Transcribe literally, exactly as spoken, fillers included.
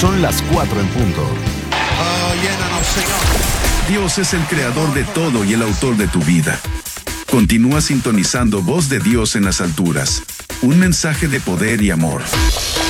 Son las cuatro en punto. Oh, llénanos, Señor. Dios es el creador de todo y el autor de tu vida. Continúa sintonizando Voz de Dios en las alturas. Un mensaje de poder y amor.